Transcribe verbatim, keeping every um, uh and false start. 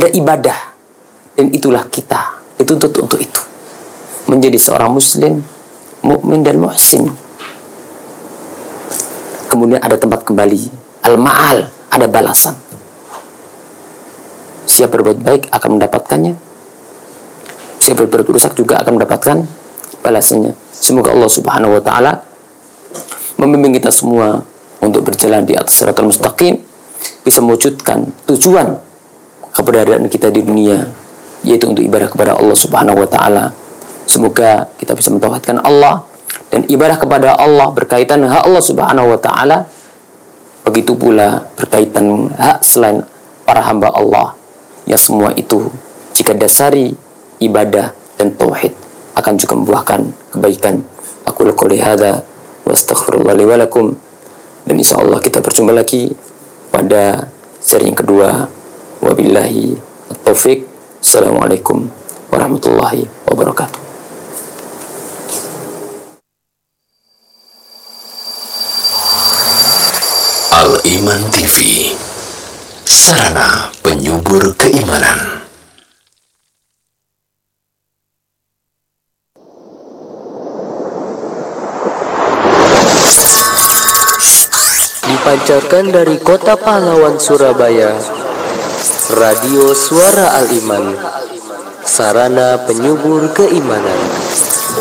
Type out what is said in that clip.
ada ibadah, dan itulah kita dituntut untuk itu, menjadi seorang muslim, mukmin dan muhsin. Kemudian ada tempat kembali, al-ma'al, ada balasan. Siapa berbuat baik akan mendapatkannya, siapa berbuat rusak juga akan mendapatkan balasannya. Semoga Allah Subhanahu wa taala membimbing kita semua untuk berjalan di atas shiratal mustaqim, bisa mewujudkan tujuan keberadaan kita di dunia, yaitu untuk ibadah kepada Allah Subhanahu wa taala. Semoga kita bisa mentauhidkan Allah, dan ibadah kepada Allah berkaitan dengan hak Allah Subhanahu wa taala. Begitu pula berkaitan hak selain para hamba Allah, yang semua itu jika dasari ibadah dan tauhid akan juga membuahkan kebaikan. Aku qouli hadza wa astaghfirullah li wa lakum, dan insyaallah kita berjumpa lagi pada seri yang kedua. Wabillahi at-taufiq. Assalamualaikum warahmatullahi wabarakatuh. Al-Iman T V, sarana penyubur keimanan. Dipancarkan dari Kota Pahlawan, Surabaya, Radio Suara Al-Iman, sarana penyubur keimanan.